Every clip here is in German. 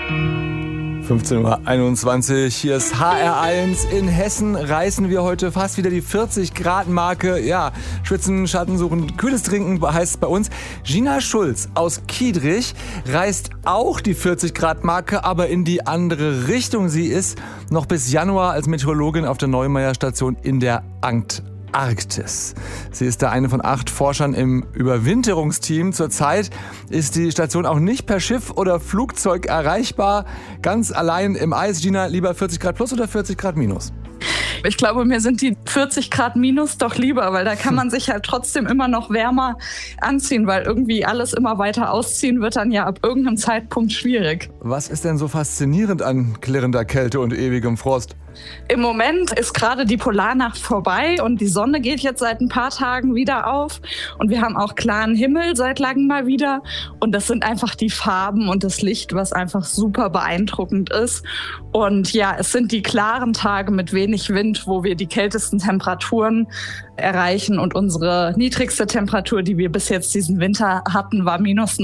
15:21 Uhr, hier ist HR1. In Hessen reißen wir heute fast wieder die 40-Grad-Marke. Ja, schwitzen, Schatten suchen, kühles Trinken heißt es bei uns. Gina Schulz aus Kiedrich reißt auch die 40-Grad-Marke, aber in die andere Richtung. Sie ist noch bis Januar als Meteorologin auf der Neumeier-Station in der Antarktis. Sie ist da eine von 8 Forschern im Überwinterungsteam. Zurzeit ist die Station auch nicht per Schiff oder Flugzeug erreichbar. Ganz allein im Eis. Gina, lieber 40 Grad plus oder 40 Grad minus? Ich glaube, mir sind die 40 Grad minus doch lieber, weil da kann man sich halt trotzdem immer noch wärmer anziehen, weil irgendwie alles immer weiter ausziehen wird dann ja ab irgendeinem Zeitpunkt schwierig. Was ist denn so faszinierend an klirrender Kälte und ewigem Frost? Im Moment ist gerade die Polarnacht vorbei und die Sonne geht jetzt seit ein paar Tagen wieder auf und wir haben auch klaren Himmel seit langem mal wieder und das sind einfach die Farben und das Licht, was einfach super beeindruckend ist. Und ja, es sind die klaren Tage mit wenig Wind, wo wir die kältesten Temperaturen erreichen und unsere niedrigste Temperatur, die wir bis jetzt diesen Winter hatten, war minus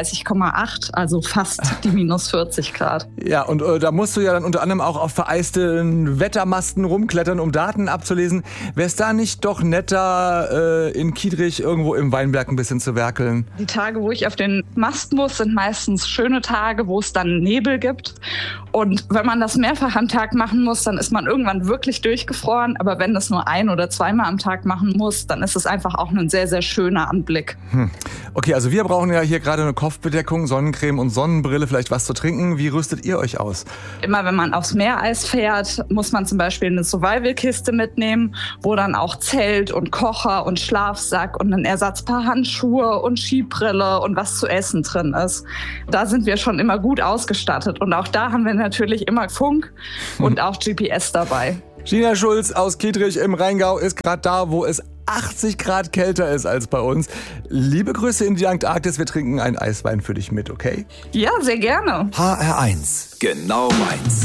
39,8, also fast die minus 40 Grad. Ja, und da musst du ja dann unter anderem auch auf vereisten Wettermasten rumklettern, um Daten abzulesen. Wäre es da nicht doch netter, in Kiedrich irgendwo im Weinberg ein bisschen zu werkeln? Die Tage, wo ich auf den Mast muss, sind meistens schöne Tage, wo es dann Nebel gibt. Und wenn man das mehrfach am Tag machen muss, dann ist man irgendwann wirklich durchgefroren. Aber wenn das nur 1- oder zweimal am Tag machen muss, dann ist es einfach auch ein sehr, sehr schöner Anblick. Okay, also wir brauchen ja hier gerade eine Kopfbedeckung, Sonnencreme und Sonnenbrille, vielleicht was zu trinken. Wie rüstet ihr euch aus? Immer wenn man aufs Meereis fährt, muss man zum Beispiel eine Survival-Kiste mitnehmen, wo dann auch Zelt und Kocher und Schlafsack und ein Ersatzpaar Handschuhe und Skibrille und was zu essen drin ist. Da sind wir schon immer gut ausgestattet und auch da haben wir natürlich immer Funk und auch GPS dabei. Gina Schulz aus Kiedrich im Rheingau ist gerade da, wo es 80 Grad kälter ist als bei uns. Liebe Grüße in die Antarktis, wir trinken einen Eiswein für dich mit, okay? Ja, sehr gerne. HR1, genau meins.